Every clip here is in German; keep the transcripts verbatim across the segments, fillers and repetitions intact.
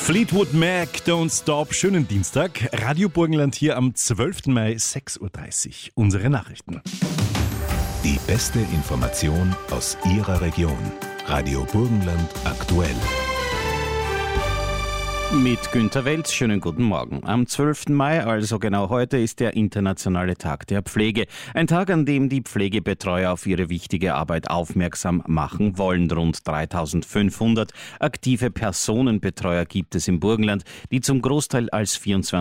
Fleetwood Mac, Don't Stop, schönen Dienstag. Radio Burgenland hier am zwölften Mai, sechs Uhr dreißig. Unsere Nachrichten. Die beste Information aus Ihrer Region. Radio Burgenland aktuell. Mit Günther Welz, schönen guten Morgen. Am zwölften Mai, also genau heute, ist der internationale Tag der Pflege. Ein Tag, an dem die Pflegebetreuer auf ihre wichtige Arbeit aufmerksam machen wollen. Rund dreitausendfünfhundert aktive Personenbetreuer gibt es im Burgenland, die zum Großteil als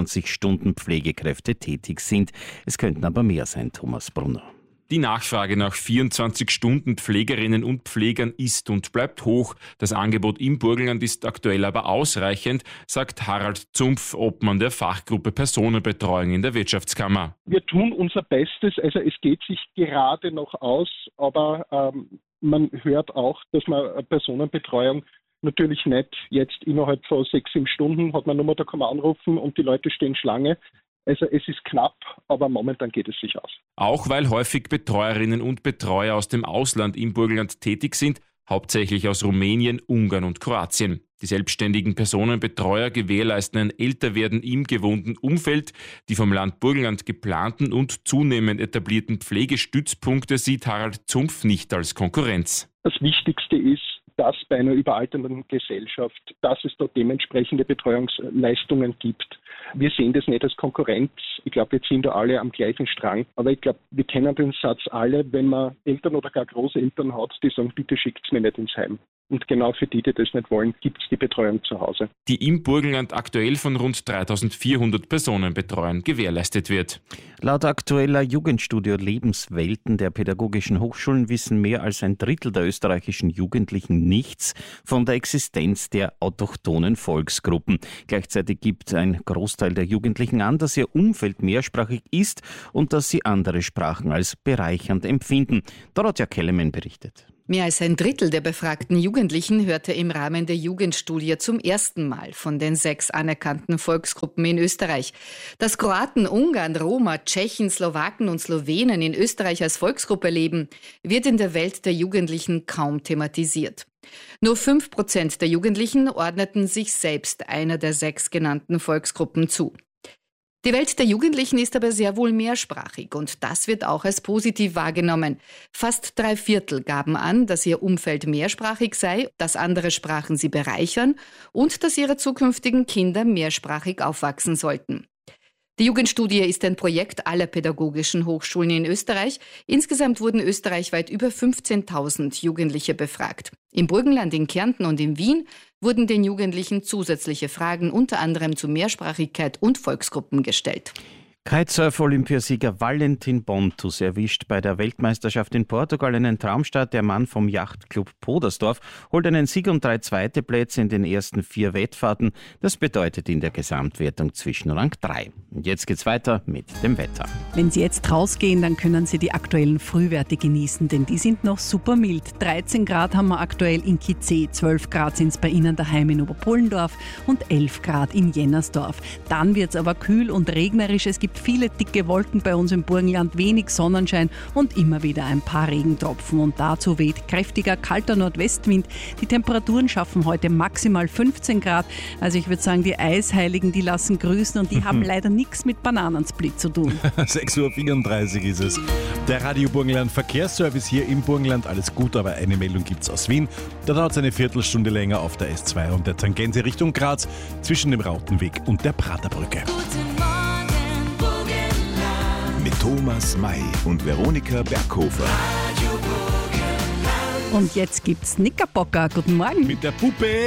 vierundzwanzig-Stunden-Pflegekräfte tätig sind. Es könnten aber mehr sein, Thomas Brunner. Die Nachfrage nach vierundzwanzig Stunden Pflegerinnen und Pflegern ist und bleibt hoch. Das Angebot im Burgenland ist aktuell aber ausreichend, sagt Harald Zumpf, Obmann der Fachgruppe Personenbetreuung in der Wirtschaftskammer. Wir tun unser Bestes, also es geht sich gerade noch aus, aber ähm, man hört auch, dass man Personenbetreuung natürlich nicht jetzt innerhalb von sechs, sieben Stunden hat man Nummer, da kann man anrufen und die Leute stehen Schlange. Also es ist knapp, aber momentan geht es sich aus. Auch weil häufig Betreuerinnen und Betreuer aus dem Ausland im Burgenland tätig sind, hauptsächlich aus Rumänien, Ungarn und Kroatien. Die selbstständigen Personenbetreuer gewährleisten ein Älterwerden im gewohnten Umfeld. Die vom Land Burgenland geplanten und zunehmend etablierten Pflegestützpunkte sieht Harald Zumpf nicht als Konkurrenz. Das Wichtigste ist, dass bei einer überalternden Gesellschaft, dass es dort dementsprechende Betreuungsleistungen gibt. Wir sehen das nicht als Konkurrenz. Ich glaube, wir ziehen da alle am gleichen Strang. Aber ich glaube, wir kennen den Satz alle, wenn man Eltern oder gar Großeltern hat, die sagen, bitte schickt's mir nicht ins Heim. Und genau für die, die das nicht wollen, gibt es die Betreuung zu Hause. Die im Burgenland aktuell von rund dreitausendvierhundert Personenbetreuern gewährleistet wird. Laut aktueller Jugendstudie Lebenswelten der pädagogischen Hochschulen wissen mehr als ein Drittel der österreichischen Jugendlichen nichts von der Existenz der autochthonen Volksgruppen. Gleichzeitig gibt ein Großteil der Jugendlichen an, dass ihr Umfeld mehrsprachig ist und dass sie andere Sprachen als bereichernd empfinden. Dorothea Kellermann berichtet. Mehr als ein Drittel der befragten Jugendlichen hörte im Rahmen der Jugendstudie zum ersten Mal von den sechs anerkannten Volksgruppen in Österreich. Dass Kroaten, Ungarn, Roma, Tschechen, Slowaken und Slowenen in Österreich als Volksgruppe leben, wird in der Welt der Jugendlichen kaum thematisiert. Nur fünf Prozent der Jugendlichen ordneten sich selbst einer der sechs genannten Volksgruppen zu. Die Welt der Jugendlichen ist aber sehr wohl mehrsprachig und das wird auch als positiv wahrgenommen. Fast drei Viertel gaben an, dass ihr Umfeld mehrsprachig sei, dass andere Sprachen sie bereichern und dass ihre zukünftigen Kinder mehrsprachig aufwachsen sollten. Die Jugendstudie ist ein Projekt aller pädagogischen Hochschulen in Österreich. Insgesamt wurden österreichweit über fünfzehntausend Jugendliche befragt. Im Burgenland, in Kärnten und in Wien wurden den Jugendlichen zusätzliche Fragen unter anderem zu Mehrsprachigkeit und Volksgruppen gestellt. Kitesurf-Olympiasieger Valentin Pontus erwischt bei der Weltmeisterschaft in Portugal einen Traumstart. Der Mann vom Yachtclub Podersdorf holt einen Sieg und drei zweite Plätze in den ersten vier Wettfahrten. Das bedeutet in der Gesamtwertung Zwischenrang drei. Und jetzt geht's weiter mit dem Wetter. Wenn Sie jetzt rausgehen, dann können Sie die aktuellen Frühwerte genießen, denn die sind noch super mild. dreizehn Grad haben wir aktuell in Kitzee, zwölf Grad sind es bei Ihnen daheim in Oberpollendorf und elf Grad in Jennersdorf. Dann wird es aber kühl und regnerisch. Es gibt viele dicke Wolken bei uns im Burgenland, wenig Sonnenschein und immer wieder ein paar Regentropfen. Und dazu weht kräftiger, kalter Nordwestwind. Die Temperaturen schaffen heute maximal fünfzehn Grad. Also ich würde sagen, die Eisheiligen, die lassen grüßen und die haben leider nichts mit Bananensplit zu tun. sechs Uhr vierunddreißig ist es. Der Radio Burgenland Verkehrsservice hier im Burgenland. Alles gut, aber eine Meldung gibt es aus Wien. Da dauert es eine Viertelstunde länger auf der S zwei und der Tangente Richtung Graz zwischen dem Rautenweg und der Praterbrücke. Mit Thomas May und Veronika Berghofer. Und jetzt gibt's Knickerbocker. Guten Morgen. Mit der Puppe.